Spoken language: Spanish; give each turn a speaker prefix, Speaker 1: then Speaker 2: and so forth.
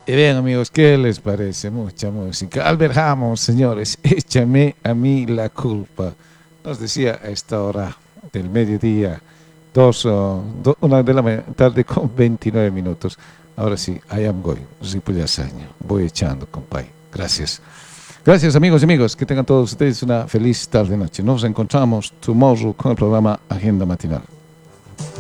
Speaker 1: Y bien, amigos, ¿qué les parece? Mucha música. Albert Hammond, señores, échame a mí la culpa. Nos decía a esta hora del mediodía, 1 de la tarde con 29 minutos. Ahora sí, I am going. Ripollasaño. Voy echando, compay. Gracias. Gracias, amigos y amigos. Que tengan todos ustedes una feliz tarde-noche. Nos encontramos tomorrow con el programa Agenda Matinal.